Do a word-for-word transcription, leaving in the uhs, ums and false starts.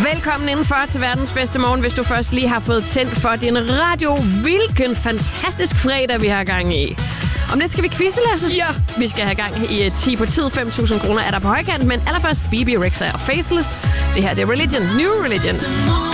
Velkommen indenfor til verdens bedste morgen, hvis du først lige har fået tændt for din radio. Hvilken fantastisk fredag, vi har gang i. Om lidt skal vi quizze, Lasse. Ja. Vi skal have gang i ti på tid. fem tusind kroner er der på højkant, men allerførst B B Rexha og Faceless. Det her det er Religion. New Religion.